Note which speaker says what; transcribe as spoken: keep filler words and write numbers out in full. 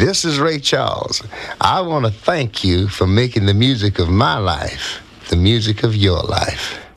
Speaker 1: This is Ray Charles. I want to thank you for making the music of my life the music of your life.